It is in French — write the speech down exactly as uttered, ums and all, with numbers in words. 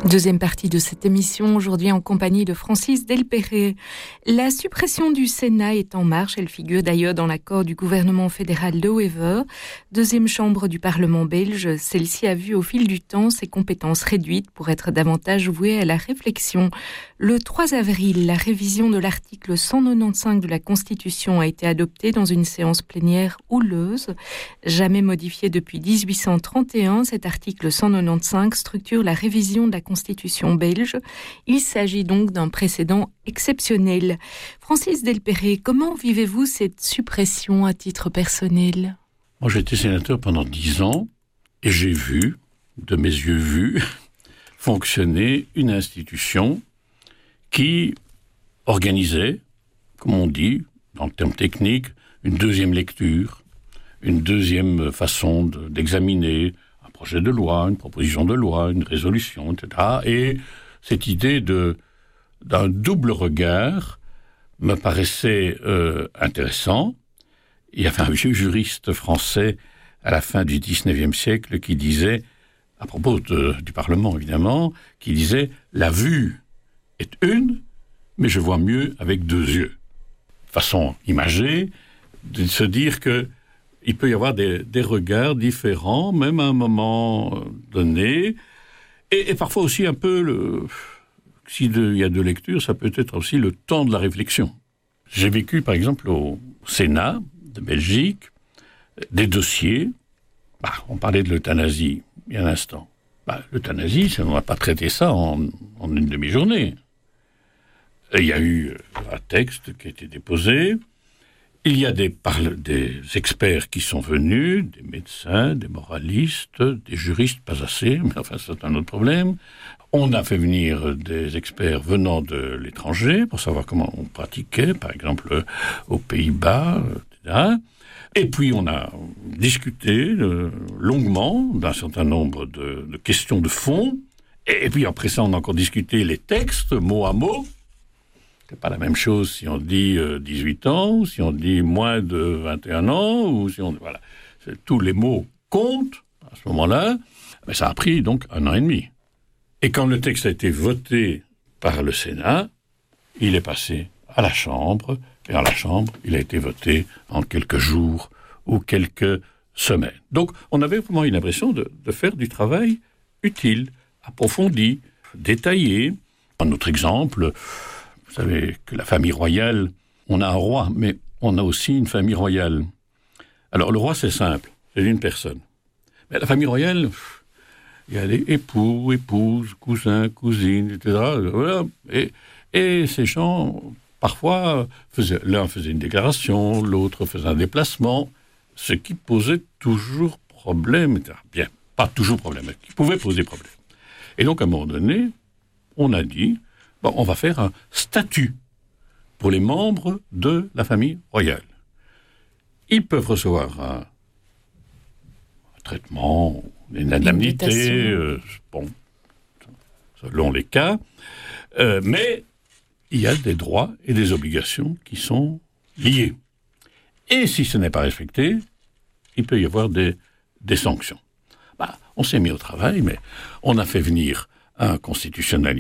Deuxième partie de cette émission, aujourd'hui en compagnie de Francis Delperrey. La suppression du Sénat est en marche, elle figure d'ailleurs dans l'accord du gouvernement fédéral de Wever. Deuxième chambre du Parlement belge, celle-ci a vu au fil du temps ses compétences réduites pour être davantage vouée à la réflexion. Le trois avril, la révision de l'article cent quatre-vingt-quinze de la Constitution a été adoptée dans une séance plénière houleuse. Jamais modifié depuis dix-huit cent trente et un, cet article cent quatre-vingt-quinze structure la révision de la Constitution belge. Il s'agit donc d'un précédent exceptionnel. Francis Delperrey, comment vivez-vous cette suppression à titre personnel ? Moi, j'ai été sénateur pendant dix ans et j'ai vu, de mes yeux vus, fonctionner une institution qui organisait, comme on dit, dans le terme technique, une deuxième lecture, une deuxième façon de, d'examiner un projet de loi, une proposition de loi, une résolution, et cetera. Et cette idée de, d'un double regard me paraissait euh, intéressant. Il y avait un vieux juriste français à la fin du dix-neuvième siècle qui disait, à propos de, du Parlement évidemment, qui disait « La vue est une, mais je vois mieux avec deux yeux ». Façon imagée de se dire que il peut y avoir des, des regards différents, même à un moment donné, et, et parfois aussi un peu, le, s'il y a deux lectures, ça peut être aussi le temps de la réflexion. J'ai vécu, par exemple, au Sénat de Belgique, des dossiers, bah, on parlait de l'euthanasie il y a un instant. Bah, l'euthanasie, on n'a pas traité ça en, en une demi-journée. Et il y a eu un texte qui a été déposé. Il y a des, parle, des experts qui sont venus, des médecins, des moralistes, des juristes, pas assez, mais enfin c'est un autre problème. On a fait venir des experts venant de l'étranger pour savoir comment on pratiquait, par exemple aux Pays-Bas, et cetera. Et puis on a discuté euh, longuement d'un certain nombre de, de questions de fond. Et, et puis après ça, on a encore discuté les textes, mot à mot. C'est pas la même chose si on dit euh, dix-huit ans, ou si on dit moins de vingt et un ans, ou si on... Voilà. C'est, tous les mots comptent à ce moment-là. Mais ça a pris donc un an et demi. Et quand le texte a été voté par le Sénat, il est passé à la Chambre, et à la Chambre, il a été voté en quelques jours ou quelques semaines. Donc, on avait vraiment une impression de, de faire du travail utile, approfondi, détaillé. Un autre exemple... Vous savez que la famille royale, on a un roi, mais on a aussi une famille royale. Alors, le roi, c'est simple, c'est une personne. Mais la famille royale, il y a les époux, épouses, cousins, cousines, et cetera. Voilà. Et, et ces gens, parfois, faisaient, l'un faisait une déclaration, l'autre faisait un déplacement, ce qui posait toujours problème. Bien, pas toujours problème, mais qui pouvait poser problème. Et donc, à un moment donné, on a dit... Bon, on va faire un statut pour les membres de la famille royale. Ils peuvent recevoir un, un traitement, une indemnité, euh, bon, selon les cas, euh, mais il y a des droits et des obligations qui sont liés. Et si ce n'est pas respecté, il peut y avoir des, des sanctions. Bah, on s'est mis au travail, mais on a fait venir un constitutionnaliste